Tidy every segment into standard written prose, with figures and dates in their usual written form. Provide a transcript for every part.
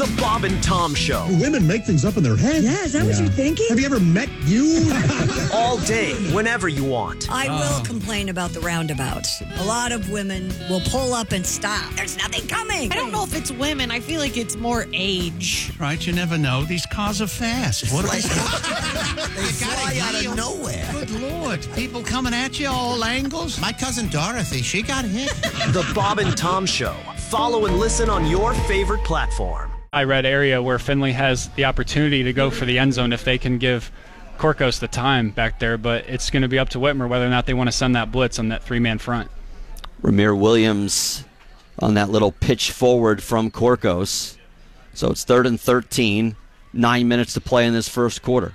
The Bob and Tom Show. Women make things up in their head. Yeah, is that what you're thinking? Have you ever met you? All day, whenever you want. I will complain about the roundabouts. A lot of women will pull up and stop. There's nothing coming. I don't know if it's women. I feel like it's more age. Right, you never know. These cars are fast. What They fly out of nowhere. Good Lord. People coming at you all angles. My cousin Dorothy, she got hit. The Bob and Tom Show. Follow and listen on your favorite platform. I read area where Finley has the opportunity to go for the end zone if they can give Korkos the time back there, but it's going to be up to Whitmer whether or not they want to send that blitz on that three-man front. Ramir Williams on that little pitch forward from Korkos. So it's 3rd and 13, 9 minutes to play in this first quarter.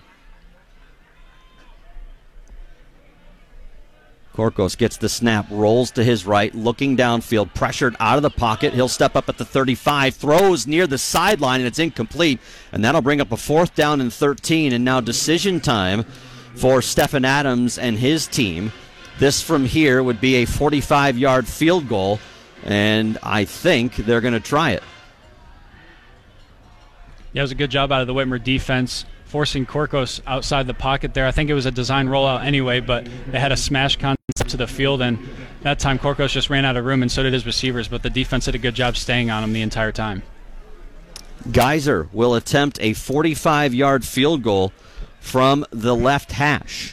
Korkos gets the snap, rolls to his right, looking downfield, pressured out of the pocket. He'll step up at the 35, throws near the sideline, and it's incomplete. And that'll bring up a 4th down and 13, and now decision time for Stephen Adams and his team. This from here would be a 45-yard field goal, and I think they're going to try it. Yeah, it was a good job out of the Whitmer defense, forcing Korkos outside the pocket there. I think it was a design rollout anyway, but they had a smash concept to the field, and that time Korkos just ran out of room, and so did his receivers, but the defense did a good job staying on him the entire time. Geyser will attempt a 45-yard field goal from the left hash.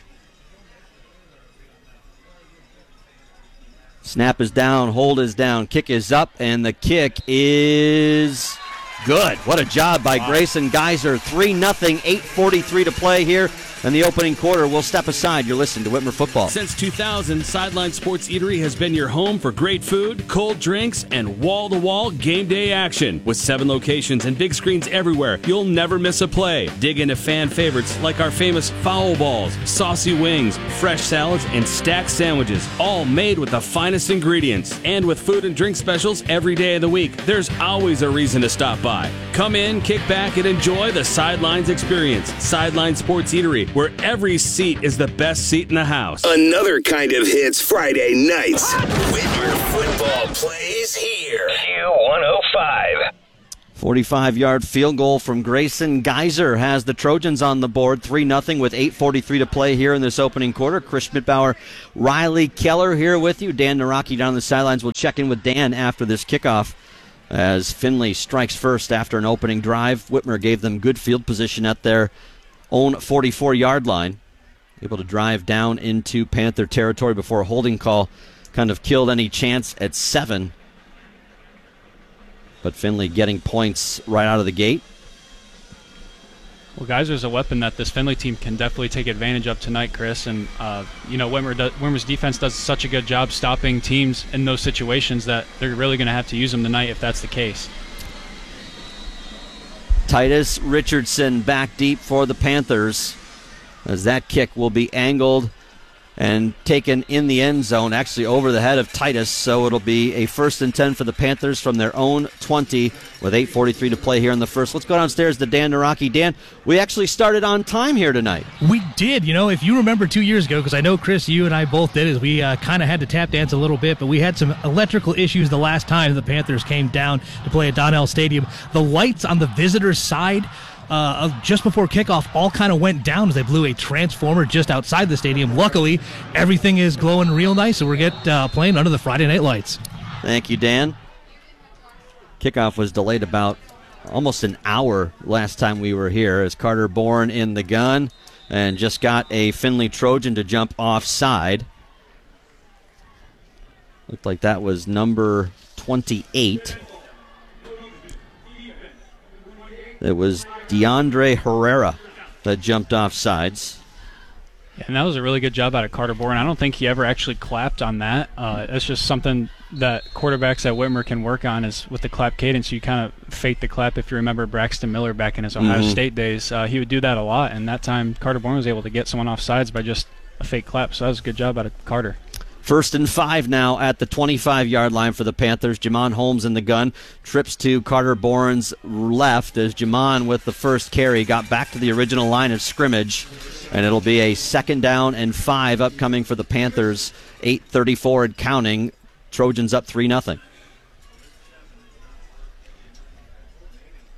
Snap is down, hold is down, kick is up, and the kick is good. What a job by Grayson Geyser. 3-0, 8:43 to play here in the opening quarter. We'll step aside. You're listening to Whitmer Football. Since 2000, Sideline Sports Eatery has been your home for great food, cold drinks, and wall-to-wall game day action. With 7 locations and big screens everywhere, you'll never miss a play. Dig into fan favorites like our famous foul balls, saucy wings, fresh salads, and stacked sandwiches, all made with the finest ingredients. And with food and drink specials every day of the week, there's always a reason to stop by. Come in, kick back, and enjoy the Sidelines experience. Sideline Sports Eatery, where every seat is the best seat in the house. Another kind of hits Friday nights. Whitmer football plays here. Q105. 45-yard field goal from Grayson Geyser has the Trojans on the board. 3-0 with 8:43 to play here in this opening quarter. Chris Schmidbauer, Riley Keller here with you. Dan Naraki down the sidelines. We'll check in with Dan after this kickoff as Finley strikes first after an opening drive. Whitmer gave them good field position at their own 44-yard line. Able to drive down into Panther territory before a holding call kind of killed any chance at 7. But Finley getting points right out of the gate. Well, Geyser's a weapon that this Finley team can definitely take advantage of tonight, Chris. And, Whitmer's defense does such a good job stopping teams in those situations that they're really going to have to use them tonight if that's the case. Titus Richardson back deep for the Panthers as that kick will be angled and taken in the end zone, actually over the head of Titus. So it'll be a 1st and 10 for the Panthers from their own 20 with 8:43 to play here in the first. Let's go downstairs to Dan Naraki. Dan, we actually started on time here tonight. We did. If you remember 2 years ago, because I know, Chris, you and I both did, is we kind of had to tap dance a little bit, but we had some electrical issues the last time the Panthers came down to play at Donnell Stadium. The lights on the visitors' side just before kickoff all kind of went down as they blew a transformer just outside the stadium. Luckily, everything is glowing real nice, so we're playing under the Friday night lights. Thank you, Dan. Kickoff was delayed about almost an hour last time we were here as Carter Bourne in the gun and just got a Finley Trojan to jump offside. Looked like that was number 28. It was DeAndre Herrera that jumped off sides. Yeah, and that was a really good job out of Carter Bourne. I don't think he ever actually clapped on that. That's just something that quarterbacks at Whitmer can work on is with the clap cadence. You kind of fake the clap. If you remember Braxton Miller back in his Ohio State days, he would do that a lot. And that time Carter Bourne was able to get someone off sides by just a fake clap. So that was a good job out of Carter. 1st and 5 now at the 25-yard line for the Panthers. Jamon Holmes in the gun. Trips to Carter Bourne's left as Jamon with the first carry got back to the original line of scrimmage. And it'll be a 2nd down and 5 upcoming for the Panthers. 8:34 and counting. Trojans up 3-0.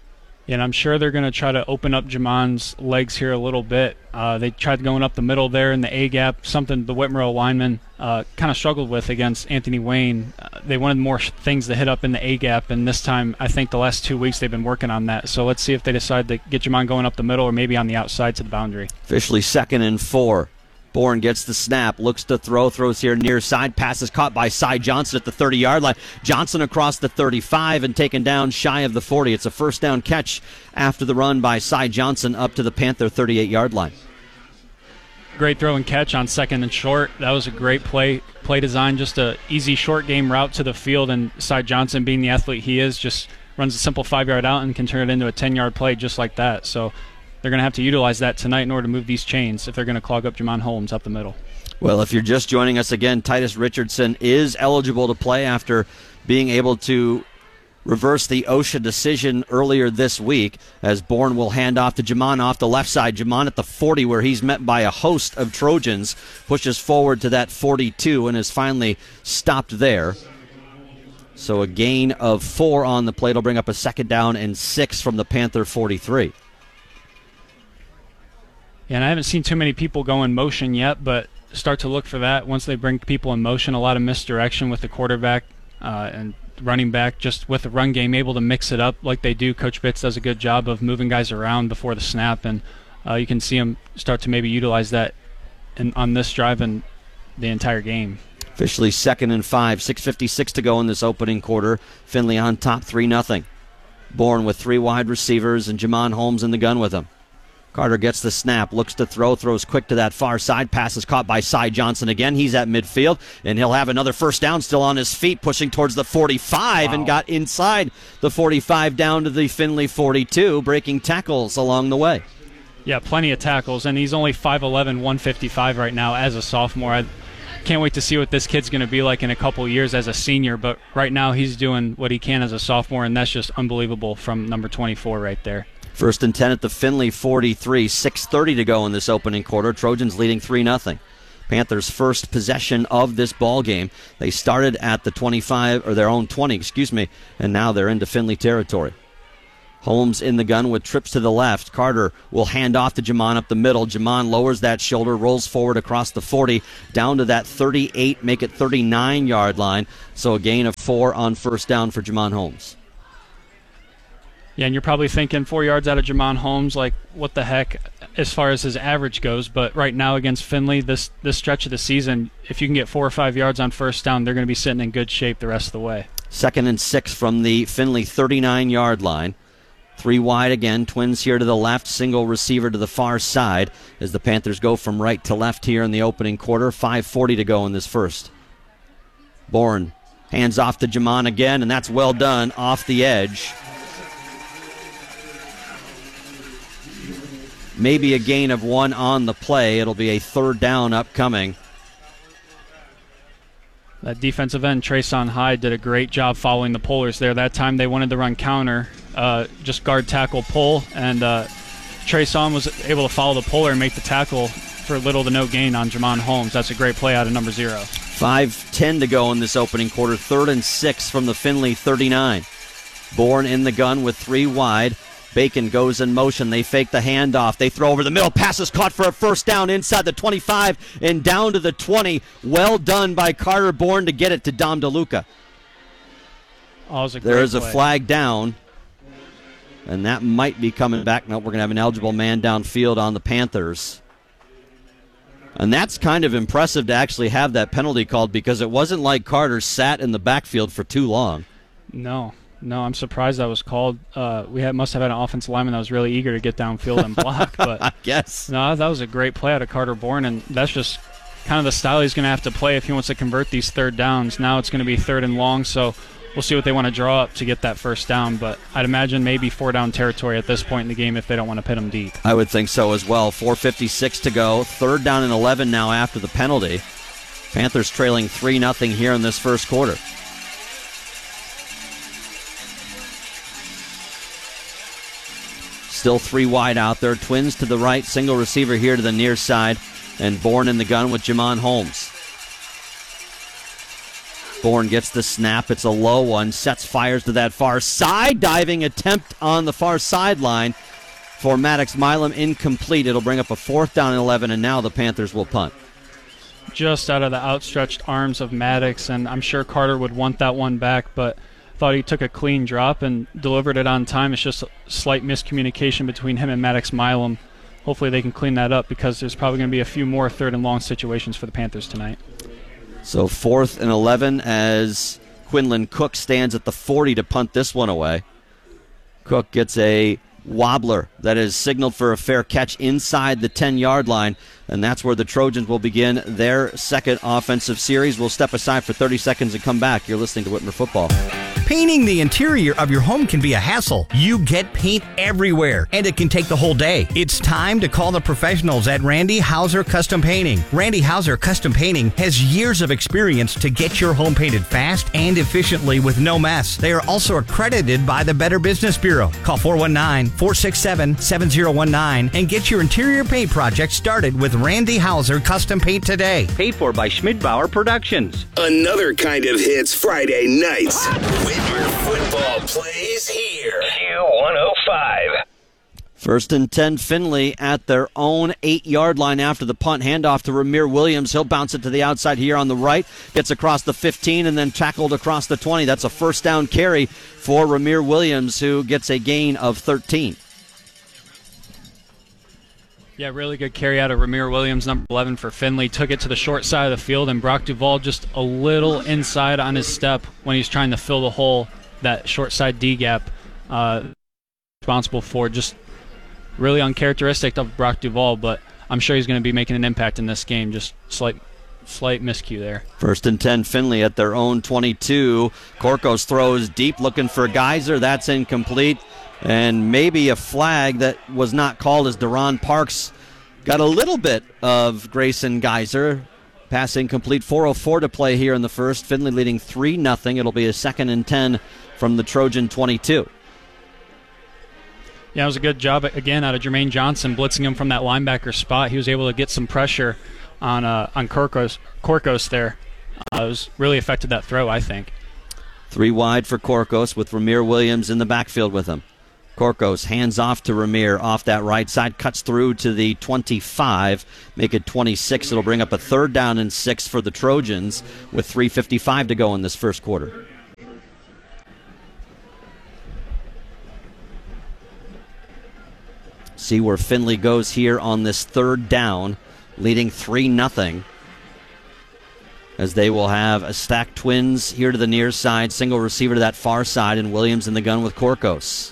And I'm sure they're going to try to open up Jamon's legs here a little bit. They tried going up the middle there in the A-gap, something the Whitmer linemen kind of struggled with against Anthony Wayne. They wanted more things to hit up in the A-gap, and this time I think the last 2 weeks they've been working on that. So let's see if they decide to get Jamon going up the middle or maybe on the outside to the boundary. Officially 2nd and 4. Bourne gets the snap, looks to throw, throws here near side, pass is caught by Cy Johnson at the 30-yard line. Johnson across the 35 and taken down shy of the 40. It's a first down catch after the run by Cy Johnson up to the Panther 38-yard line. Great throw and catch on 2nd and short. That was a great play design, just a easy short game route to the field, and Cy Johnson, being the athlete he is, just runs a simple 5-yard out and can turn it into a 10-yard play just like that. So they're going to have to utilize that tonight in order to move these chains if they're going to clog up Jamon Holmes up the middle. Well, if you're just joining us again, Titus Richardson is eligible to play after being able to reverse the OSHA decision earlier this week, as Bourne will hand off to Jamon off the left side. Jamon at the 40, where he's met by a host of Trojans, pushes forward to that 42 and is finally stopped there. So a gain of 4 on the play. It'll bring up a 2nd down and 6 from the Panther 43. Yeah, and I haven't seen too many people go in motion yet, but start to look for that once they bring people in motion. A lot of misdirection with the quarterback and running back, just with the run game, able to mix it up like they do. Coach Bitts does a good job of moving guys around before the snap, and you can see them start to maybe utilize that on this drive and the entire game. Officially 2nd and 5, 6:56 to go in this opening quarter. Findlay on top 3-0. Bourne with 3 wide receivers and Jamon Holmes in the gun with him. Carter gets the snap, looks to throw, throws quick to that far side. Pass is caught by Cy Johnson again. He's at midfield, and he'll have another first down still on his feet, pushing towards the 45, and got inside the 45 down to the Findlay 42, breaking tackles along the way. Yeah, plenty of tackles, and he's only 5'11", 155 right now as a sophomore. I can't wait to see what this kid's going to be like in a couple years as a senior, but right now he's doing what he can as a sophomore, and that's just unbelievable from number 24 right there. 1st and 10 at the Findlay 43, 6:30 to go in this opening quarter. Trojans leading 3-0. Panthers' first possession of this ball game. They started at the 25, or their own 20, and now they're into Findlay territory. Holmes in the gun with trips to the left. Carter will hand off to Jamon up the middle. Jamon lowers that shoulder, rolls forward across the 40, down to that 38, make it 39-yard line. So a gain of 4 on first down for Jamon Holmes. Yeah, and you're probably thinking 4 yards out of Jamon Holmes, like, what the heck, as far as his average goes. But right now against Findlay, this stretch of the season, if you can get 4 or 5 yards on first down, they're going to be sitting in good shape the rest of the way. 2nd and 6 from the Findlay 39-yard line. 3 wide again, Twins here to the left, single receiver to the far side as the Panthers go from right to left here in the opening quarter. 5:40 to go in this first. Bourne hands off to Jamon again, and that's well done off the edge. Maybe a gain of 1 on the play. It'll be a 3rd down upcoming. That defensive end, Trayson Hyde, did a great job following the pullers there. That time they wanted to run counter, just guard, tackle, pull, and Trayson was able to follow the puller and make the tackle for little to no gain on Jamon Holmes. That's a great play out of number 0. 5:10 to go in this opening quarter. 3rd and 6 from the Findlay 39. Bourne in the gun with 3 wide. Bacon goes in motion. They fake the handoff. They throw over the middle. Pass is caught for a first down inside the 25 and down to the 20. Well done by Carter Bourne to get it to Dom DeLuca. There is a flag down, and that might be coming back. No, we're going to have an eligible man downfield on the Panthers. And that's kind of impressive to actually have that penalty called, because it wasn't like Carter sat in the backfield for too long. No, I'm surprised that was called. Must have had an offensive lineman that was really eager to get downfield and block. But I guess. No, that was a great play out of Carter Bourne, and that's just kind of the style he's going to have to play if he wants to convert these 3rd downs. Now it's going to be 3rd and long, so we'll see what they want to draw up to get that first down. But I'd imagine maybe 4-down territory at this point in the game if they don't want to pit them deep. I would think so as well. 4:56 to go. 3rd down and 11 now after the penalty. Panthers trailing 3-0 here in this first quarter. Still 3 wide out there. Twins to the right, single receiver here to the near side, and Bourne in the gun with Jamon Holmes. Bourne gets the snap. It's a low one. Sets fires to that far side. Diving attempt on the far sideline for Maddox Milam. Incomplete. It'll bring up a 4th down and 11, and now the Panthers will punt. Just out of the outstretched arms of Maddox, and I'm sure Carter would want that one back, but thought he took a clean drop and delivered it on time. It's just a slight miscommunication between him and Maddox Milam. Hopefully they can clean that up because there's probably going to be a few more 3rd and long situations for the Panthers tonight. So 4th and 11 as Quinlan Cook stands at the 40 to punt this one away. Cook gets a wobbler that is signaled for a fair catch inside the 10-yard line, and that's where the Trojans will begin their second offensive series. We'll step aside for 30 seconds and come back. You're listening to Whitmer Football. Painting the interior of your home can be a hassle. You get paint everywhere, and it can take the whole day. It's time to call the professionals at Randy Hauser Custom Painting. Randy Hauser Custom Painting has years of experience to get your home painted fast and efficiently with no mess. They are also accredited by the Better Business Bureau. Call 419-467-7019 and get your interior paint project started with Randy Hauser Custom Paint today. Paid for by Schmidbauer Productions. Another kind of hits Friday nights. Whitmer Football plays here. Q105. 1st and 10, Findlay at their own 8-yard line after the punt. Handoff to Ramir Williams. He'll bounce it to the outside here on the right. Gets across the 15 and then tackled across the 20. That's a 1st down carry for Ramir Williams, who gets a gain of 13. Yeah, really good carry out of Ramir Williams, number 11 for Findlay. Took it to the short side of the field, and Brock Duvall just a little inside on his step when he's trying to fill the hole, that short side D gap, responsible for just really uncharacteristic of Brock Duvall, but I'm sure he's going to be making an impact in this game. Just slight miscue there. 1st and 10, Findlay at their own 22. Korkos throws deep looking for Geyser. That's incomplete. And maybe a flag that was not called as Deron Parks got a little bit of Grayson Geyser. Pass incomplete. 4:04 to play here in the first. Findlay leading 3-0. It'll be a 2nd and 10 from the Trojan 22. Yeah, it was a good job, again, out of Jermaine Johnson, blitzing him from that linebacker spot. He was able to get some pressure on Korkos there. It was really affected that throw, I think. 3 wide for Korkos with Ramir Williams in the backfield with him. Korkos hands off to Ramir off that right side, cuts through to the 25, make it 26. It'll bring up a 3rd down and 6 for the Trojans with 3:55 to go in this first quarter. See where Findlay goes here on this 3rd down, leading 3-0. As they will have a stacked twins here to the near side, single receiver to that far side, and Williams in the gun with Korkos.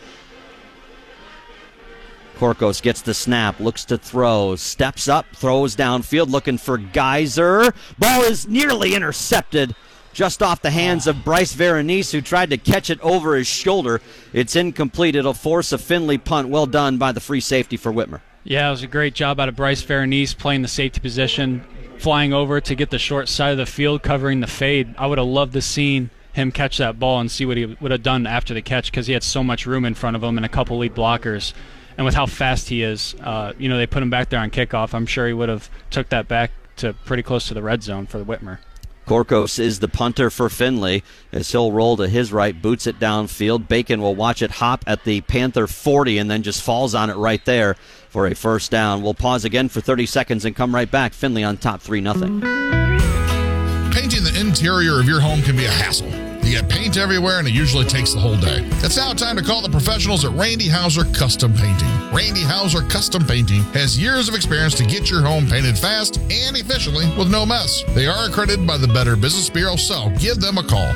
Korkos gets the snap, looks to throw, steps up, throws downfield, looking for Geyser. Ball is nearly intercepted just off the hands of Bryce Veronese, who tried to catch it over his shoulder. It's incomplete. It'll force a Findlay punt. Well done by the free safety for Whitmer. Yeah, it was a great job out of Bryce Veronese playing the safety position, flying over to get the short side of the field, covering the fade. I would have loved to seen him catch that ball and see what he would have done after the catch, because he had so much room in front of him and a couple lead blockers. And with how fast he is, they put him back there on kickoff. I'm sure he would have took that back to pretty close to the red zone for the Whitmer. Korkos is the punter for Findlay as he'll roll to his right, boots it downfield. Bacon will watch it hop at the Panther 40 and then just falls on it right there for a 1st down. We'll pause again for 30 seconds and come right back. Findlay on top 3-0. Painting the interior of your home can be a hassle. You get paint everywhere, and it usually takes the whole day. It's now time to call the professionals at Randy Hauser Custom Painting. Randy Hauser Custom Painting has years of experience to get your home painted fast and efficiently with no mess. They are accredited by the Better Business Bureau, so give them a call.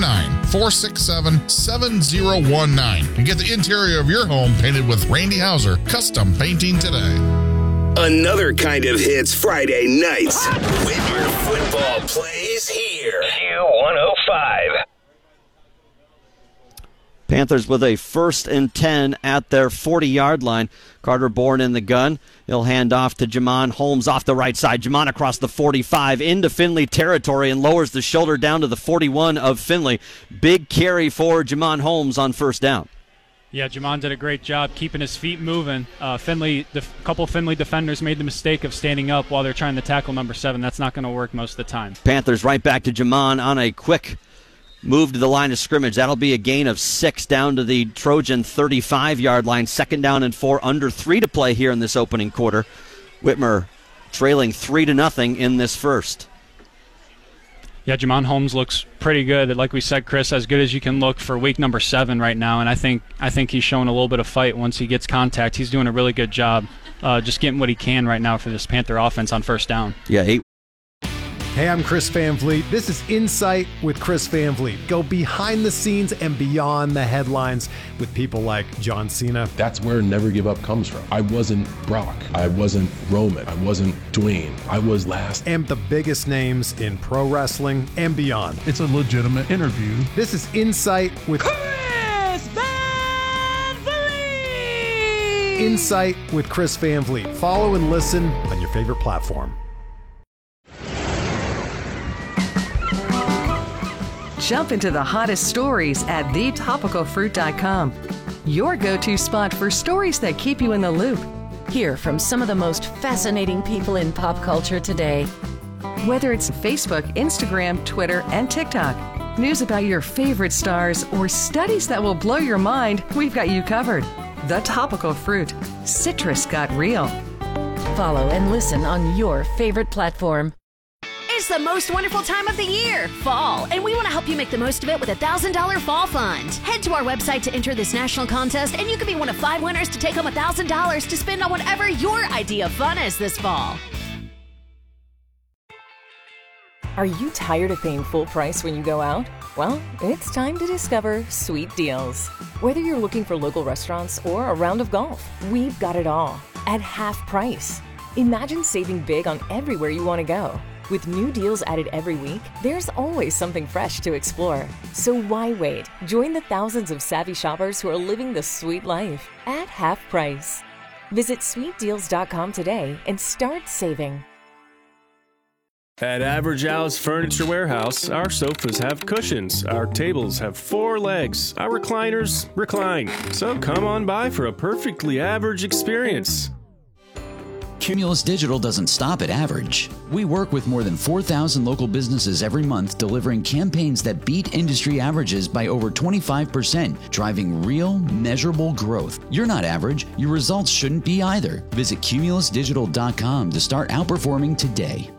419-467-7019 and get the interior of your home painted with Randy Hauser Custom Painting today. Another kind of hits Friday nights. Whitmer Football plays here. Q105. Panthers with a 1st and 10 at their 40-yard line. Carter Bourne in the gun. He'll hand off to Jamon Holmes off the right side. Jamon across the 45 into Findlay territory and lowers the shoulder down to the 41 of Findlay. Big carry for Jamon Holmes on 1st down. Yeah, Jamon did a great job keeping his feet moving. Couple Findlay defenders made the mistake of standing up while they're trying to tackle number 7. That's not going to work most of the time. Panthers right back to Jamon on a quick move to the line of scrimmage. That'll be a gain of 6 down to the Trojan 35-yard line. 2nd down and 4, under 3 to play here in this opening quarter. Whitmer trailing 3-0 in this first. Yeah, Jamon Holmes looks pretty good. Like we said, Chris, as good as you can look for week number 7 right now. And I think he's showing a little bit of fight once he gets contact. He's doing a really good job just getting what he can right now for this Panther offense on first down. Yeah, Hey, I'm Chris Van Vliet. This is Insight with Chris Van Vliet. Go behind the scenes and beyond the headlines with people like John Cena. That's where Never Give Up comes from. I wasn't Brock. I wasn't Roman. I wasn't Dwayne. I was last. And the biggest names in pro wrestling and beyond. It's a legitimate interview. This is Insight with Chris Van Vliet! Insight with Chris Van Vliet. Follow and listen on your favorite platform. Jump into the hottest stories at thetopicalfruit.com. Your go-to spot for stories that keep you in the loop. Hear from some of the most fascinating people in pop culture today. Whether it's Facebook, Instagram, Twitter, and TikTok, news about your favorite stars, or studies that will blow your mind, we've got you covered. The Topical Fruit. Citrus got real. Follow and listen on your favorite platform. It's the most wonderful time of the year, fall, and we want to help you make the most of it with a $1,000 fall fund. Head to our website to enter this national contest, and you could be one of 5 winners to take home $1,000 to spend on whatever your idea of fun is this fall. Are you tired of paying full price when you go out? Well, it's time to discover Sweet Deals. Whether you're looking for local restaurants or a round of golf, we've got it all at half price. Imagine saving big on everywhere you want to go. With new deals added every week, there's always something fresh to explore. So why wait? Join the thousands of savvy shoppers who are living the sweet life at half price. Visit sweetdeals.com today and start saving. At Average Al's Furniture Warehouse, our sofas have cushions, our tables have 4 legs, our recliners recline. So come on by for a perfectly average experience. Cumulus Digital doesn't stop at average. We work with more than 4,000 local businesses every month, delivering campaigns that beat industry averages by over 25%, driving real, measurable growth. You're not average. Your results shouldn't be either. Visit cumulusdigital.com to start outperforming today.